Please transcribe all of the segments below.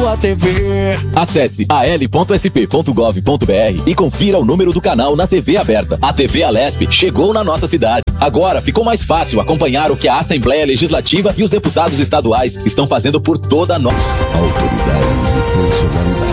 sua TV. Acesse al.sp.gov.br e confira o número do canal na TV aberta. A TV Alesp chegou na nossa cidade. Agora ficou mais fácil acompanhar o que a Assembleia Legislativa e os deputados estaduais estão fazendo por toda a nossa autoridade e funcionalidade.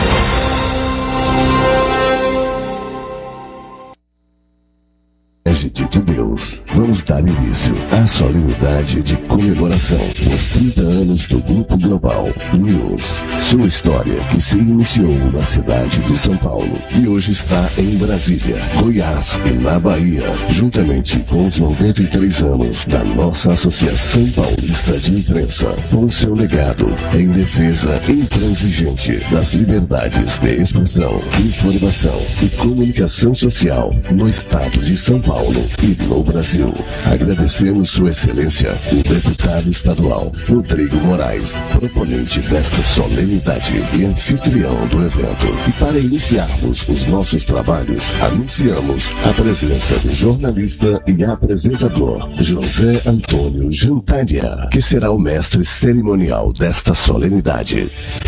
De Deus, vamos dar início à solenidade de comemoração dos 30 anos do Grupo Global News. Sua história que se iniciou na cidade de São Paulo e hoje está em Brasília, Goiás e na Bahia, juntamente com os 93 anos da nossa Associação Paulista de Imprensa, com seu legado em defesa intransigente das liberdades de expressão, informação e comunicação social no estado de São Paulo e no Brasil. Agradecemos Sua Excelência, o deputado estadual Rodrigo Moraes, proponente desta solenidade e anfitrião do evento. E para iniciarmos os nossos trabalhos, anunciamos a presença do jornalista e apresentador José Antônio Jantânia, que será o mestre cerimonial desta solenidade.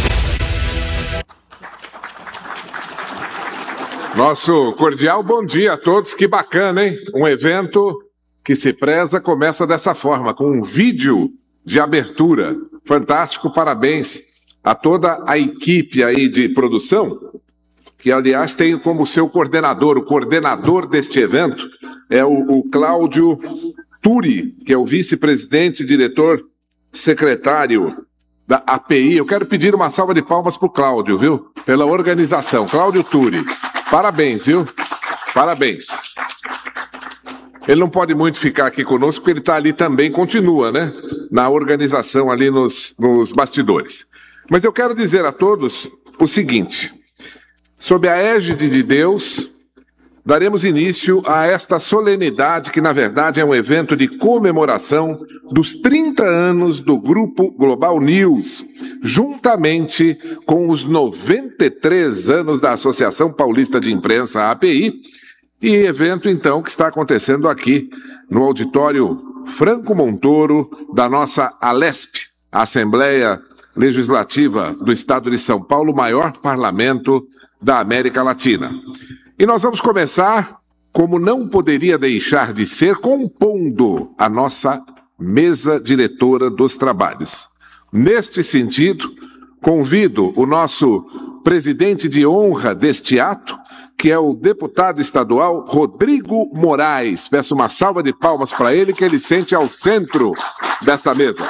Nosso cordial bom dia a todos, que bacana, hein? Um evento que se preza começa dessa forma, com um vídeo de abertura. Fantástico, parabéns a toda a equipe aí de produção, que aliás tem como seu coordenador, o coordenador deste evento, é o Cláudio Turi, que é o vice-presidente, diretor, secretário da API. Eu quero pedir uma salva de palmas pro Cláudio, viu? Pela organização. Cláudio Turi. Parabéns, viu? Parabéns. Ele não pode muito ficar aqui conosco, porque ele está ali também, continua, né? Na organização ali nos bastidores. Mas eu quero dizer a todos o seguinte: sob a égide de Deus, daremos início a esta solenidade, que na verdade é um evento de comemoração dos 30 anos do Grupo Global News, juntamente com os 93 anos da Associação Paulista de Imprensa, a API, e evento então que está acontecendo aqui no auditório Franco Montoro da nossa Alesp, a Assembleia Legislativa do Estado de São Paulo, maior parlamento da América Latina. E nós vamos começar, como não poderia deixar de ser, compondo a nossa mesa diretora dos trabalhos. Neste sentido, convido o nosso presidente de honra deste ato, que é o deputado estadual Rodrigo Moraes. Peço uma salva de palmas para ele, que ele sente ao centro dessa mesa.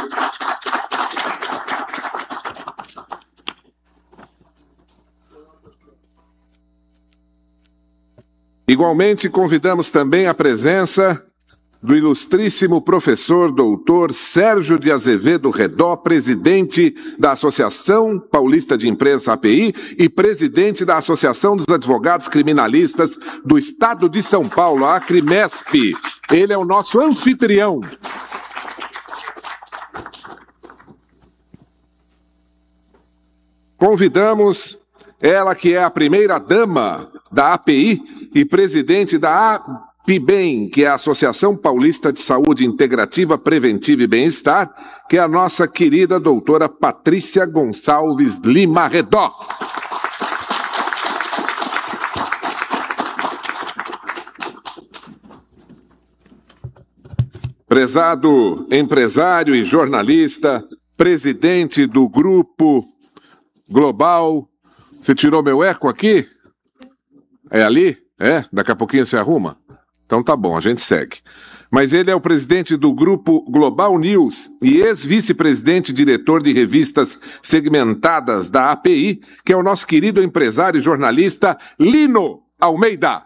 Igualmente, convidamos também a presença do ilustríssimo professor doutor Sérgio de Azevedo Redó, presidente da Associação Paulista de Imprensa, API, e presidente da Associação dos Advogados Criminalistas do Estado de São Paulo, a Acrimesp. Ele é o nosso anfitrião. Convidamos ela, que é a primeira dama da API e presidente da APIBEM, que é a Associação Paulista de Saúde Integrativa, Preventiva e Bem-Estar, que é a nossa querida doutora Patrícia Gonçalves Lima Redó. Prezado empresário e jornalista, presidente do Grupo Global. Você tirou meu eco aqui? É ali? É? Daqui a pouquinho você arruma? Então tá bom, a gente segue. Mas ele é o presidente do Grupo Global News e ex-vice-presidente diretor de revistas segmentadas da API, que é o nosso querido empresário e jornalista Lino Almeida.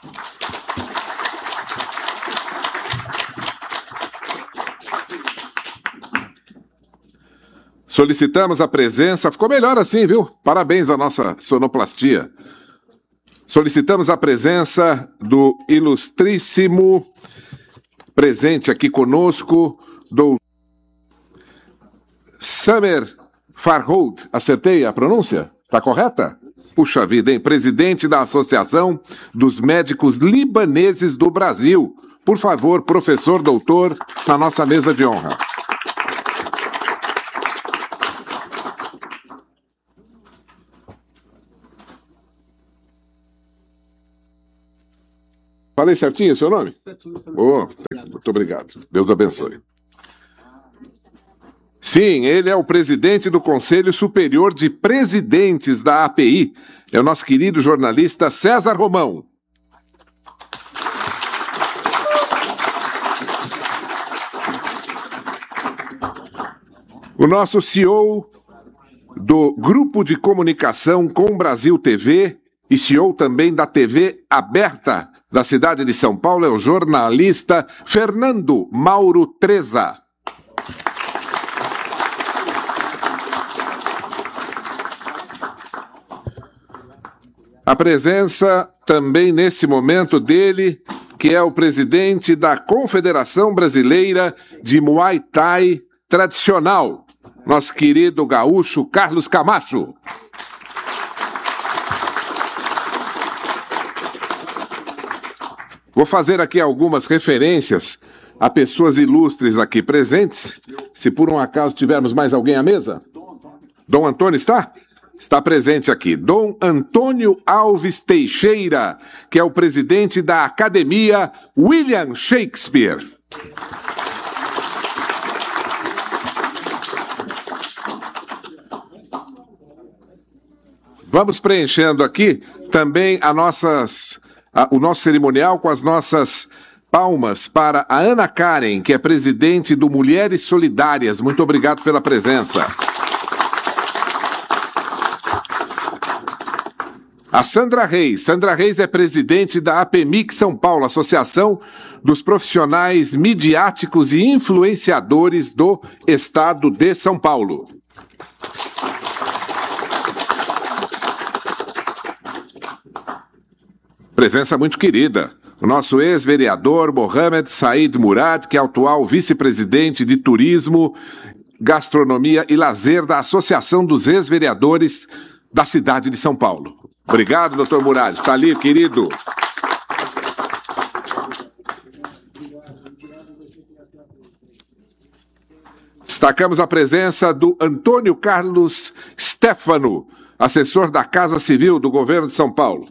Solicitamos a presença, ficou melhor assim, viu? Parabéns à nossa sonoplastia. Solicitamos a presença do ilustríssimo presente aqui conosco, do Samer Farhoud. Acertei a pronúncia? Está correta? Puxa vida, hein? Presidente da Associação dos Médicos Libaneses do Brasil. Por favor, professor doutor, na nossa mesa de honra. Falei certinho o seu nome? Certinho. Oh, muito obrigado. Deus abençoe. Sim, ele é o presidente do Conselho Superior de Presidentes da API. É o nosso querido jornalista César Romão. O nosso CEO do Grupo de Comunicação com Brasil TV e CEO também da TV Aberta da cidade de São Paulo é o jornalista Fernando Mauro Treza. A presença também nesse momento dele, que é o presidente da Confederação Brasileira de Muay Thai Tradicional, nosso querido gaúcho Carlos Camacho. Vou fazer aqui algumas referências a pessoas ilustres aqui presentes. Se por um acaso tivermos mais alguém à mesa. Dom Antônio está? Está presente aqui. Dom Antônio Alves Teixeira, que é o presidente da Academia William Shakespeare. Vamos preenchendo aqui também o nosso cerimonial com as nossas palmas para a Ana Karen, que é presidente do Mulheres Solidárias. Muito obrigado pela presença. A Sandra Reis. Sandra Reis é presidente da APMIC São Paulo, Associação dos Profissionais Midiáticos e Influenciadores do Estado de São Paulo. Presença muito querida. O nosso ex-vereador Mohamed Said Murad, que é atual vice-presidente de Turismo, Gastronomia e Lazer da Associação dos Ex-Vereadores da cidade de São Paulo. Obrigado, doutor Murad. Está ali, querido. Destacamos a presença do Antônio Carlos Stefano, assessor da Casa Civil do Governo de São Paulo.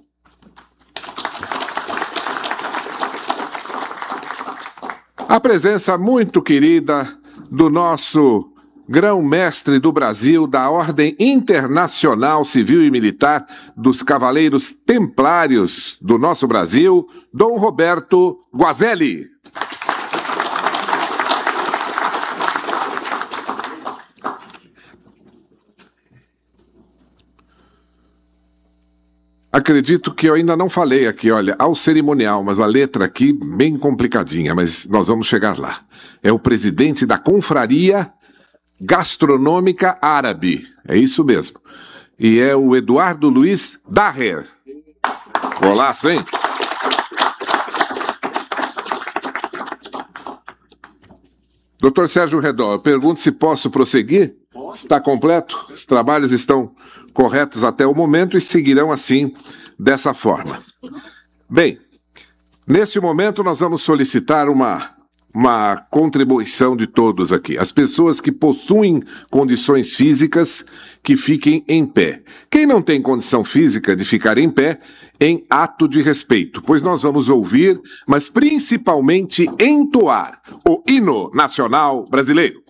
A presença muito querida do nosso grão-mestre do Brasil, da Ordem Internacional Civil e Militar dos Cavaleiros Templários do nosso Brasil, Dom Roberto Guazelli. Acredito que eu ainda não falei aqui, olha, ao cerimonial, mas a letra aqui bem complicadinha, mas nós vamos chegar lá. É o presidente da Confraria Gastronômica Árabe, é isso mesmo. E é o Eduardo Luiz Daher. Golaço, hein? Doutor Sérgio Redó, eu pergunto se posso prosseguir? Está completo? Os trabalhos estão corretos até o momento e seguirão assim, dessa forma. Bem, neste momento nós vamos solicitar uma contribuição de todos aqui. As pessoas que possuem condições físicas que fiquem em pé. Quem não tem condição física de ficar em pé, em ato de respeito, pois nós vamos ouvir, mas principalmente entoar o hino nacional brasileiro.